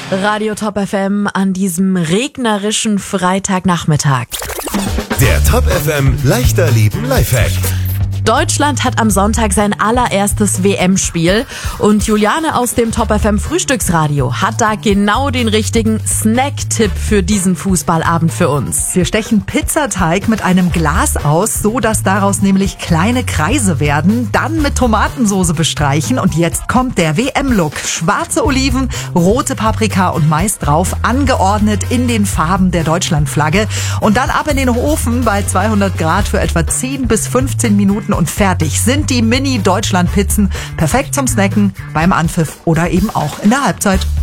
Radio Top FM an diesem regnerischen Freitagnachmittag. Der Top FM leichter Leben Lifehack. Deutschland hat am Sonntag sein allererstes WM-Spiel und Juliane aus dem Top FM Frühstücksradio hat da genau den richtigen Snack-Tipp für diesen Fußballabend für uns. Wir stechen Pizzateig mit einem Glas aus, so dass daraus nämlich kleine Kreise werden, dann mit Tomatensoße bestreichen und jetzt kommt der WM-Look. Schwarze Oliven, rote Paprika und Mais drauf, angeordnet in den Farben der Deutschlandflagge und dann ab in den Ofen bei 200 Grad für etwa 10 bis 15 Minuten und fertig sind die Mini-Deutschland-Pizzen. Perfekt zum Snacken, beim Anpfiff oder eben auch in der Halbzeit.